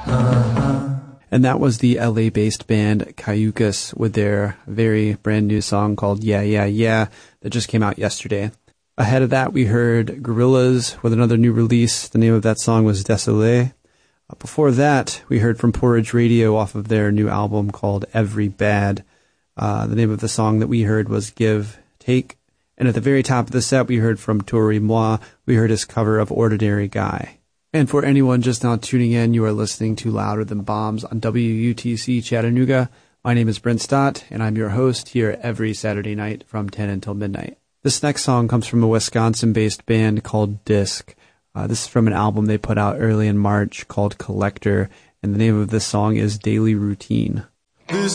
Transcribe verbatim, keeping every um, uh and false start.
And that was the L A-based band Cayucas with their very brand new song called Yeah, Yeah, Yeah that just came out yesterday. Ahead of that, we heard Gorillaz with another new release. The name of that song was Désolé. Before that, we heard from Porridge Radio off of their new album called Every Bad. Uh, the name of the song that we heard was Give, Take. And at the very top of the set, we heard from Tori Moi. We heard his cover of Ordinary Guy. And for anyone just now tuning in, you are listening to Louder Than Bombs on W U T C Chattanooga. My name is Brent Stott, and I'm your host here every Saturday night from ten until midnight. This next song comes from a Wisconsin-based band called Disc. Uh, this is from an album they put out early in March called Collector, and the name of this song is Daily Routine. This